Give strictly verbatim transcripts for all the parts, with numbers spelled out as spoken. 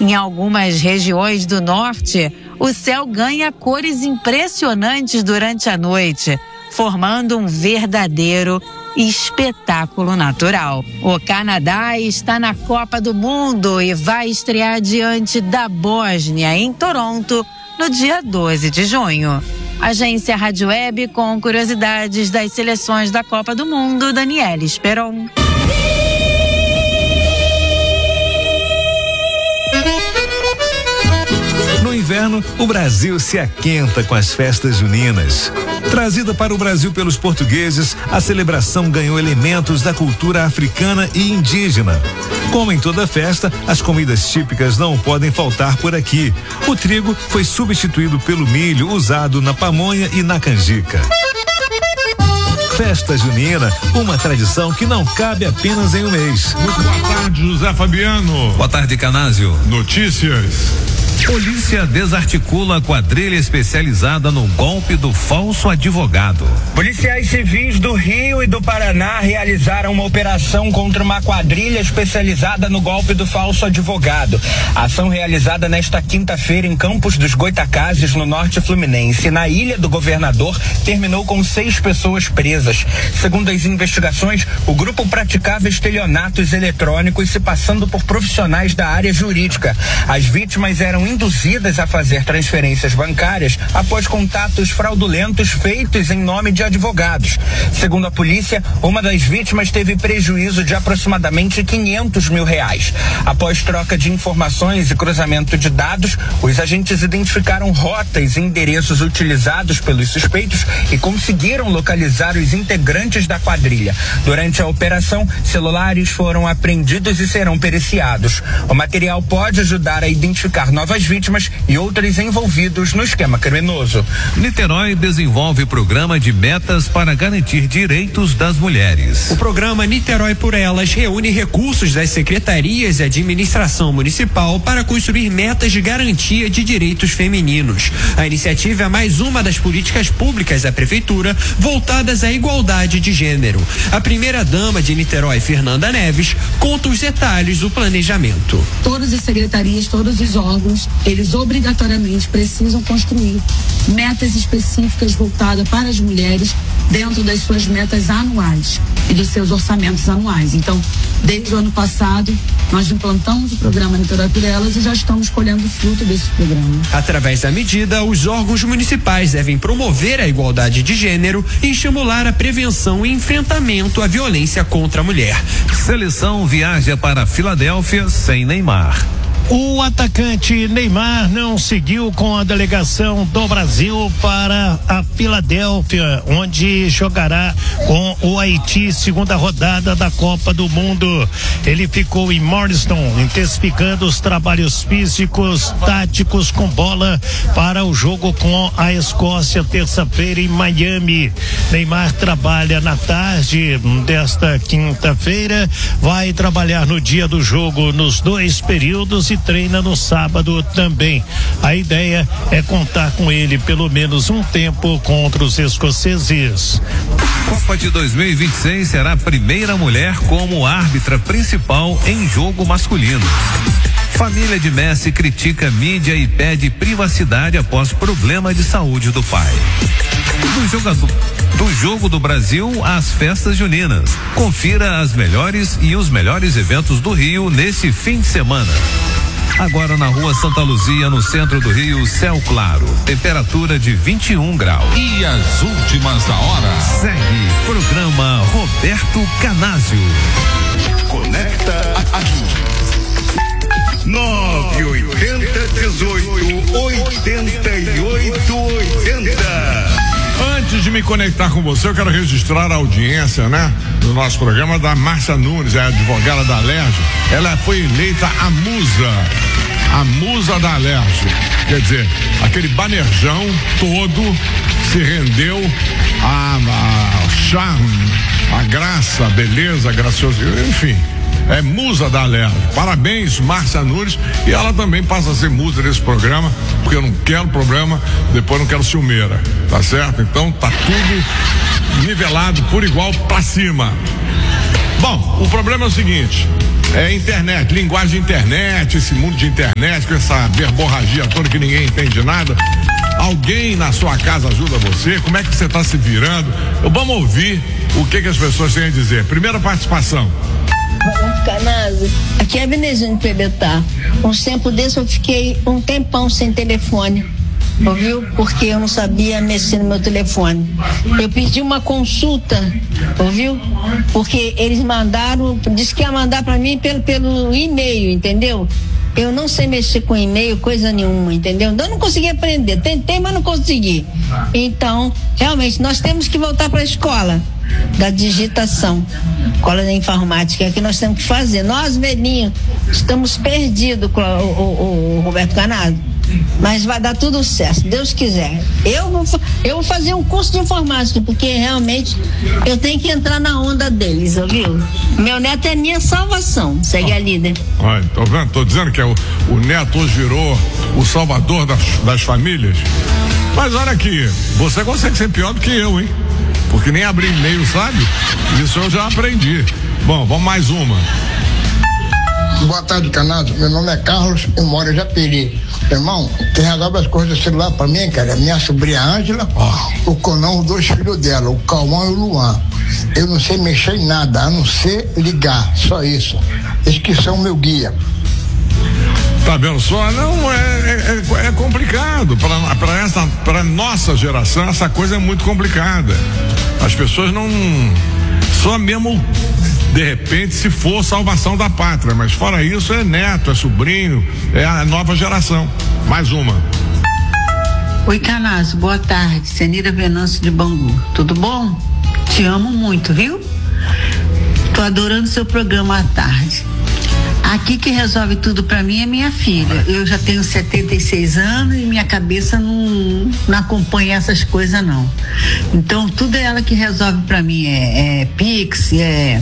Em algumas regiões do norte, o céu ganha cores impressionantes durante a noite, formando um verdadeiro espetáculo natural. O Canadá está na Copa do Mundo e vai estrear diante da Bósnia, em Toronto, no dia doze de junho. Agência Rádio Web com curiosidades das seleções da Copa do Mundo, Daniela Esperon. No inverno, o Brasil se aquenta com as festas juninas. Trazida para o Brasil pelos portugueses, a celebração ganhou elementos da cultura africana e indígena. Como em toda festa, as comidas típicas não podem faltar por aqui. O trigo foi substituído pelo milho usado na pamonha e na canjica. Festa junina, uma tradição que não cabe apenas em um mês. Muito boa tarde, José Fabiano. Boa tarde, Canásio. Notícias. Polícia desarticula quadrilha especializada no golpe do falso advogado. Policiais civis do Rio e do Paraná realizaram uma operação contra uma quadrilha especializada no golpe do falso advogado. A ação realizada nesta quinta-feira em Campos dos Goitacazes, no norte fluminense, na Ilha do Governador, terminou com seis pessoas presas. Segundo as investigações, o grupo praticava estelionatos eletrônicos se passando por profissionais da área jurídica. As vítimas eram induzidas a fazer transferências bancárias após contatos fraudulentos feitos em nome de advogados. Segundo a polícia, uma das vítimas teve prejuízo de aproximadamente quinhentos mil reais. Após troca de informações e cruzamento de dados, os agentes identificaram rotas e endereços utilizados pelos suspeitos e conseguiram localizar os integrantes da quadrilha. Durante a operação, celulares foram apreendidos e serão periciados. O material pode ajudar a identificar novas vítimas e outros envolvidos no esquema criminoso. Niterói desenvolve programa de metas para garantir direitos das mulheres. O programa Niterói por Elas reúne recursos das secretarias e administração municipal para construir metas de garantia de direitos femininos. A iniciativa é mais uma das políticas públicas da prefeitura voltadas à igualdade de gênero. A primeira-dama de Niterói, Fernanda Neves, conta os detalhes do planejamento. Todas as secretarias, todos os órgãos, eles obrigatoriamente precisam construir metas específicas voltadas para as mulheres dentro das suas metas anuais e dos seus orçamentos anuais. Então, desde o ano passado, nós implantamos o programa Niterói por Elas e já estamos colhendo o fruto desse programa. Através da medida, os órgãos municipais devem promover a igualdade de gênero e estimular a prevenção e enfrentamento à violência contra a mulher. Seleção viaja para Filadélfia sem Neymar. O atacante Neymar não seguiu com a delegação do Brasil para a Filadélfia, onde jogará com o Haiti, segunda rodada da Copa do Mundo. Ele ficou em Morriston, intensificando os trabalhos físicos, táticos com bola para o jogo com a Escócia, terça-feira em Miami. Neymar trabalha na tarde desta quinta-feira, vai trabalhar no dia do jogo nos dois períodos e treina no sábado também. A ideia é contar com ele pelo menos um tempo contra os escoceses. Copa de dois mil e vinte e seis será a primeira mulher como árbitra principal em jogo masculino. Família de Messi critica mídia e pede privacidade após problema de saúde do pai. Do jogador, do jogo do Brasil às festas juninas. Confira as melhores e os melhores eventos do Rio nesse fim de semana. Agora na rua Santa Luzia, no centro do Rio, céu claro, temperatura de vinte e um graus. E as últimas da hora. Segue programa Roberto Canásio. Conecta aqui. nove oitenta dezoito oitenta e oito oitenta. Antes de me conectar com você, eu quero registrar a audiência, né? Do nosso programa da Márcia Nunes, é a advogada da Alerj. Ela foi eleita a musa, a musa da Alerj. Quer dizer, aquele banejão todo se rendeu a, a charme, a graça, a beleza, a graciosidade, enfim. É musa da Alerj. Parabéns, Márcia Nunes. E ela também passa a ser musa desse programa, porque eu não quero problema, depois não quero ciumeira. Tá certo? Então tá tudo nivelado por igual pra cima. Bom, o problema é o seguinte: É internet, linguagem de internet, esse mundo de internet, com essa verborragia toda que ninguém entende nada. Alguém na sua casa ajuda você? Como é que você está se virando? Vamos ouvir o que que as pessoas têm a dizer. Primeira participação. Canasa, aqui é a Veneziane Pebetá. Uns tempos desses eu fiquei um tempão sem telefone, ouviu? Porque eu não sabia mexer no meu telefone. Eu pedi uma consulta, ouviu? Porque eles mandaram, disse que ia mandar para mim pelo, pelo e-mail, entendeu? Eu não sei mexer com e-mail, coisa nenhuma, entendeu? Então eu não consegui aprender. Tentei, mas não consegui. Então, realmente, nós temos que voltar para a escola da digitação, escola da informática, é o que nós temos que fazer. Nós, velhinhos, estamos perdidos com o, o, o Roberto Canado. Mas vai dar tudo certo, se Deus quiser. Eu vou, eu vou fazer um curso de informática, porque realmente eu tenho que entrar na onda deles, ouviu? Meu neto é minha salvação, segue a líder. Olha, tô vendo? Tô dizendo que é o, o neto hoje virou o salvador das, das famílias. Mas olha aqui, você consegue ser pior do que eu, hein? Porque nem abrir e-mail, sabe? Isso eu já aprendi. Bom, vamos mais uma. Boa tarde, Canado. Meu nome é Carlos, eu moro em Japeri. Irmão, quem resolve as coisas do celular pra mim, cara, é minha sobrinha Ângela, oh. o Conão, os dois filhos dela, o Cauã e o Luan. Eu não sei mexer em nada, a não ser ligar, só isso. Eles que são meu guia. Tá vendo só? Não, é, é, é complicado. Para para essa, para nossa geração, essa coisa é muito complicada. As pessoas não. Só mesmo, de repente, se for salvação da pátria. Mas fora isso, é neto, é sobrinho, é a nova geração. Mais uma. Oi, Canazzo, boa tarde. Senira Venâncio de Bangu. Tudo bom? Te amo muito, viu? Tô adorando seu programa à tarde. Aqui que resolve tudo pra mim é minha filha. Eu já tenho setenta e seis anos e minha cabeça não, não acompanha essas coisas, não. Então, tudo é ela que resolve pra mim. É, é Pix, é,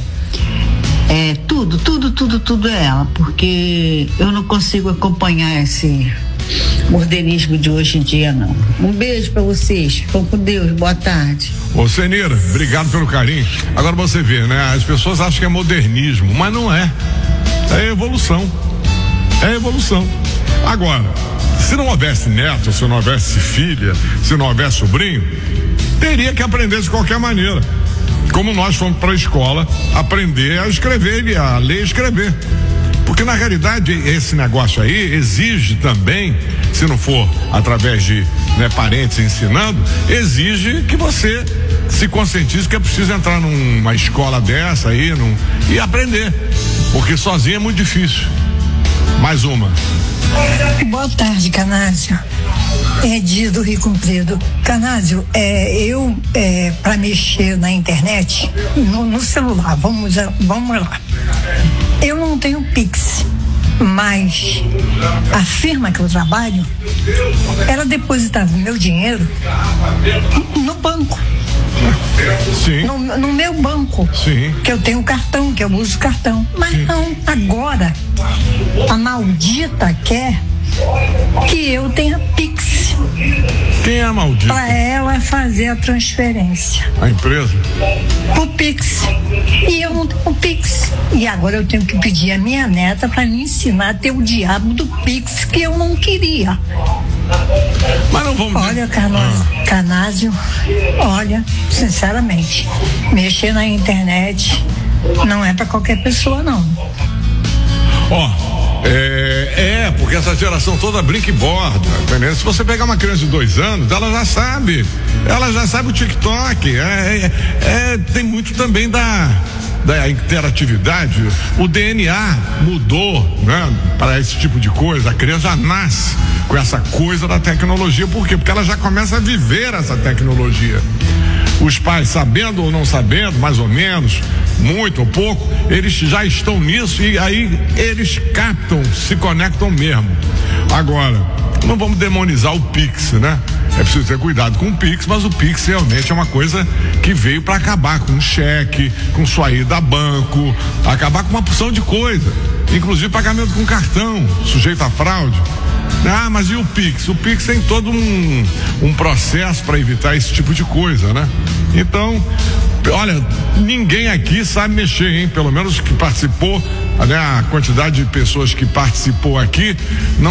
é tudo, tudo, tudo, tudo é ela. Porque eu não consigo acompanhar esse modernismo de hoje em dia, não. Um beijo pra vocês. Fiquem com Deus. Boa tarde. Ô, Senira, obrigado pelo carinho. Agora você vê, né? As pessoas acham que é modernismo, mas não é. É evolução. É evolução. Agora, se não houvesse neto, se não houvesse filha, se não houvesse sobrinho, teria que aprender de qualquer maneira. Como nós fomos para a escola aprender a escrever, a ler e escrever. Porque na realidade esse negócio aí exige também, se não for através de, né, parentes ensinando, exige que você se conscientize que é preciso entrar numa escola dessa aí num, e aprender. Porque sozinho é muito difícil. Mais uma. Boa tarde, Canazzo. É dia do Rio Comprido. Canazzo, é, eu, é, para mexer na internet, no, no celular, vamos, vamos lá. Eu não tenho Pix, mas a firma que eu trabalho, ela depositava o meu dinheiro no banco. Sim. No, no meu banco. Sim. Que eu tenho cartão, que eu uso cartão. Mas Sim. não, agora a maldita quer que eu tenha Pix. Quem é a maldita? Pra ela fazer a transferência. A empresa? Pro Pix. E eu não tenho Pix. E agora eu tenho que pedir a minha neta pra me ensinar a ter o diabo do Pix que eu não queria. Mas não vamos... Olha, Canazzo, ah. Canazzo, olha, sinceramente, mexer na internet não é pra qualquer pessoa, não. Ó, oh, é, é, porque essa geração toda brinca e borda, entendeu? Se você pegar uma criança de dois anos, ela já sabe, ela já sabe o TikTok, é, é, é, tem muito também da... da interatividade. O D N A mudou, né, para esse tipo de coisa. A criança já nasce com essa coisa da tecnologia. Por quê? Porque ela já começa a viver essa tecnologia. Os pais, sabendo ou não sabendo, mais ou menos, muito ou pouco, eles já estão nisso e aí eles captam, se conectam mesmo. Agora, não vamos demonizar o Pix, né? É preciso ter cuidado com o Pix, mas o Pix realmente é uma coisa que veio para acabar com o cheque, com sua ida a banco, acabar com uma porção de coisa, inclusive pagamento com cartão, sujeito a fraude. Ah, mas e o Pix? O Pix tem todo um, um processo para evitar esse tipo de coisa, né? Então, Olha, ninguém aqui sabe mexer, hein? Pelo menos que participou, né? A quantidade de pessoas que participou aqui, não